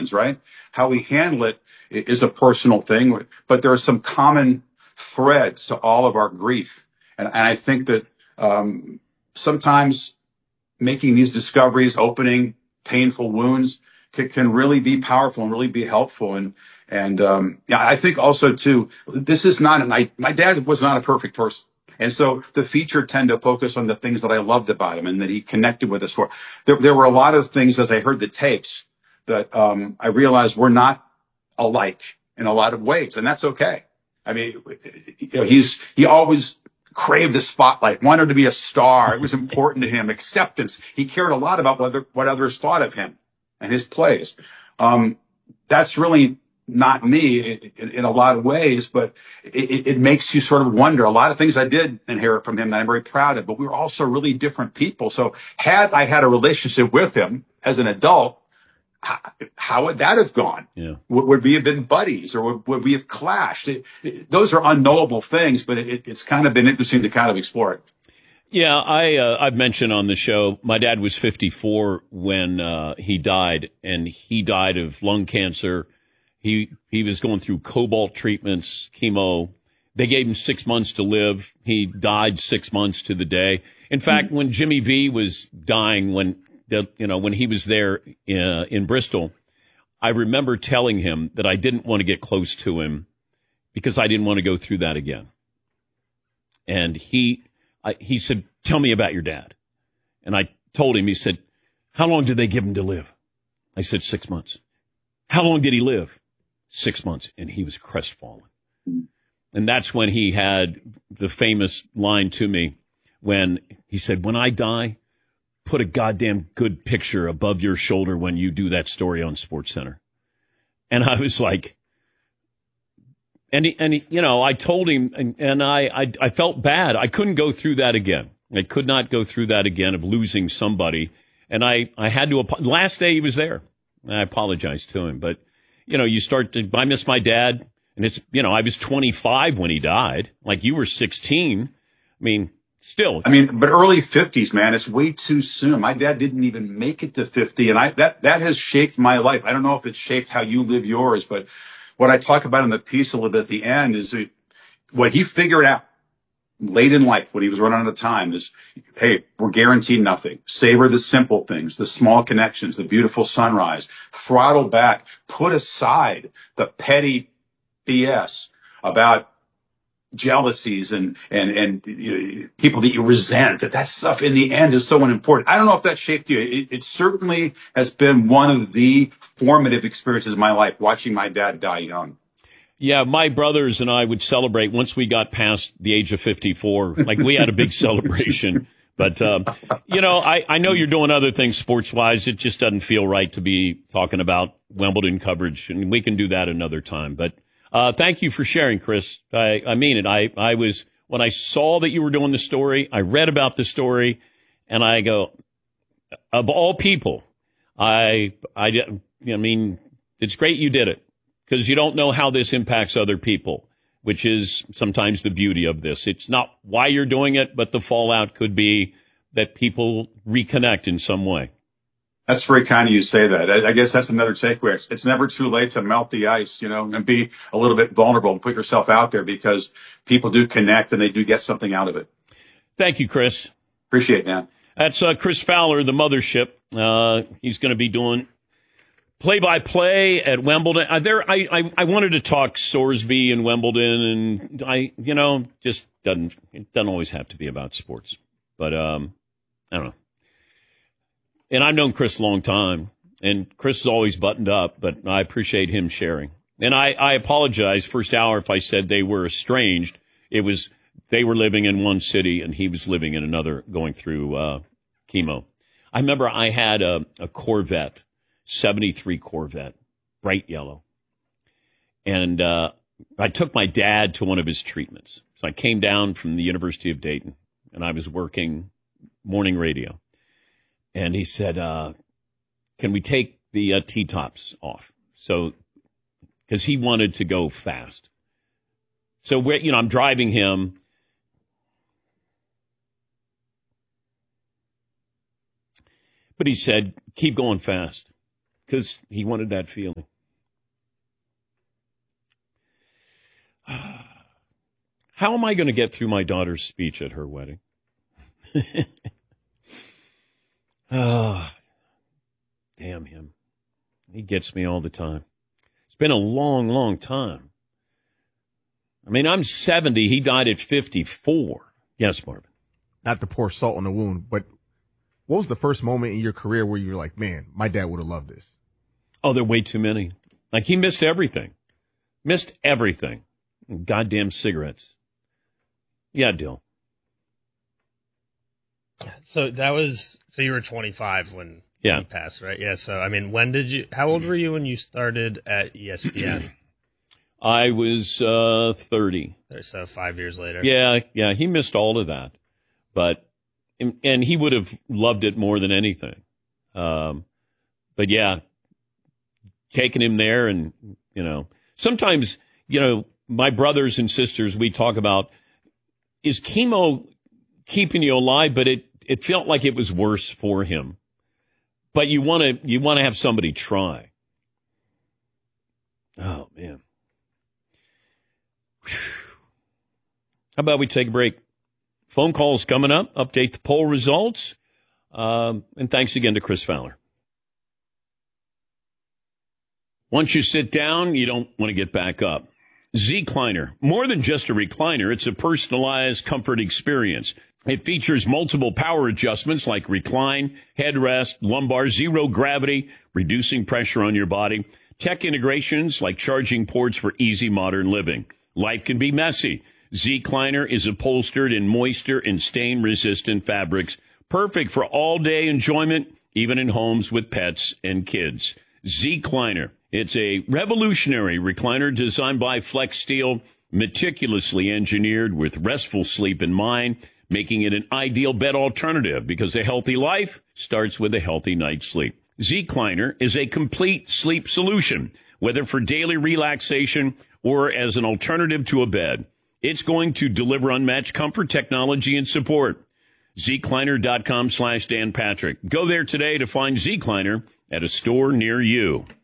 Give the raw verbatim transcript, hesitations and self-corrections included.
happens, right? How we handle it is a personal thing, but there are some common threads to all of our grief. And, and I think that um, sometimes making these discoveries, opening painful wounds, can, can really be powerful and really be helpful. And and um, yeah, I think also too, this is not an I. My dad was not a perfect person. And so the feature tend to focus on the things that I loved about him and that he connected with us for. There, there were a lot of things as I heard the tapes that um, I realized we're not alike in a lot of ways, and that's okay. I mean, you know, he's he always craved the spotlight, wanted to be a star. It was important to him. Acceptance. He cared a lot about what, what others thought of him and his plays. Um, that's really not me in, in a lot of ways, but it, it makes you sort of wonder. A lot of things I did inherit from him that I'm very proud of, but we were also really different people. So had I had a relationship with him as an adult, how, how would that have gone? Yeah. Would, would we have been buddies, or would, would we have clashed? It, it, those are unknowable things, but it, it's kind of been interesting to kind of explore it. Yeah, I, uh, I've mentioned on the show, my dad was fifty-four when uh, he died, and he died of lung cancer. He he was going through cobalt treatments, chemo. They gave him six months to live. He died six months to the day. In fact, when Jimmy V was dying, when the, you know when he was there in, uh, in Bristol, I remember telling him that I didn't want to get close to him because I didn't want to go through that again. And he I, he said, "Tell me about your dad." And I told him. He said, "How long did they give him to live?" I said, six months. "How long did he live?" Six months. And he was crestfallen. And that's when he had the famous line to me when he said, "When I die, put a goddamn good picture above your shoulder when you do that story on SportsCenter." And I was like, and he, and he, you know, I told him, and, and I, I, I felt bad. I couldn't go through that again. I could not go through that again of losing somebody. And I, I had to, last day he was there. I apologized to him, but you know, you start to, I miss my dad, and it's, you know, I was twenty-five when he died. Like, you were sixteen. I mean, still. I mean, but early fifties, man, it's way too soon. My dad didn't even make it to fifty, and I that that has shaped my life. I don't know if it's shaped how you live yours, but what I talk about in the piece a little bit at the end is it, what he figured out late in life when he was running out of time is, hey, we're guaranteed nothing. Savor the simple things, the small connections, the beautiful sunrise. Throttle back. Put aside the petty B S about jealousies and and and you know, people that you resent. That that stuff in the end is so unimportant. I don't know if that shaped you. It, it certainly has been one of the formative experiences of my life, watching my dad die young. Yeah, my brothers and I would celebrate once we got past the age of fifty-four. Like, we had a big celebration. But, um, you know, I, I know you're doing other things sports-wise. It just doesn't feel right to be talking about Wimbledon coverage, and we can do that another time. But uh, thank you for sharing, Chris. I, I mean it. I, I was, when I saw that you were doing the story, I read about the story, and I go, of all people, I, I, I mean, it's great you did it, because you don't know how this impacts other people, which is sometimes the beauty of this. It's not why you're doing it, but the fallout could be that people reconnect in some way. That's very kind of you to say that. I, I guess that's another takeaway. It's, it's never too late to melt the ice, you know, and be a little bit vulnerable and put yourself out there, because people do connect and they do get something out of it. Thank you, Chris. Appreciate it, man. That's uh, Chris Fowler, the mothership. Uh, he's going to be doing play-by-play at Wimbledon. Uh, there, I, I, I wanted to talk Sorsby and Wimbledon, and I, you know, just doesn't it doesn't always have to be about sports. But um, I don't know. And I've known Chris a long time, and Chris is always buttoned up. But I appreciate him sharing. And I, I apologize first hour if I said they were estranged. It was they were living in one city, and he was living in another, going through uh, chemo. I remember I had a, a Corvette. seventy-three Corvette, bright yellow. And uh, I took my dad to one of his treatments. So I came down from the University of Dayton, and I was working morning radio. And he said, uh, can we take the uh, T-tops off? So, because he wanted to go fast. So, we're, you know, I'm driving him. But he said, keep going fast. because he wanted that feeling. How am I going to get through my daughter's speech at her wedding? Oh, damn him. He gets me all the time. It's been a long, long time. I mean, I'm seventy. He died at fifty-four. Yes, Marvin. Not to pour salt on the wound, but what was the first moment in your career where you were like, man, my dad would have loved this? Oh, there are way too many. Like, he missed everything. Missed everything. Goddamn cigarettes. Yeah, Dill. So that was, so you were twenty-five when yeah. he passed, right? Yeah. So, I mean, when did you, how old were you when you started at E S P N? I was uh, thirty. So five years later. Yeah, yeah. He missed all of that. But, and he would have loved it more than anything. Um, but yeah, taking him there and, you know, sometimes, you know, my brothers and sisters, we talk about, is chemo keeping you alive? But it, it felt like it was worse for him. But you want to, you want to have somebody try. Oh, man. Whew. How about we take a break? Phone calls coming up, update the poll results. Um, and thanks again to Chris Fowler. Once you sit down, you don't want to get back up. Zecliner, more than just a recliner, it's a personalized comfort experience. It features multiple power adjustments like recline, headrest, lumbar, zero gravity, reducing pressure on your body, tech integrations like charging ports for easy modern living. Life can be messy. Zecliner is upholstered in moisture and stain-resistant fabrics, perfect for all-day enjoyment, even in homes with pets and kids. Zecliner. It's a revolutionary recliner designed by Flex Steel, meticulously engineered with restful sleep in mind, making it an ideal bed alternative because a healthy life starts with a healthy night's sleep. Zecliner is a complete sleep solution, whether for daily relaxation or as an alternative to a bed. It's going to deliver unmatched comfort, technology, and support. Zecliner.com slash Dan Patrick. Go there today to find Zecliner at a store near you.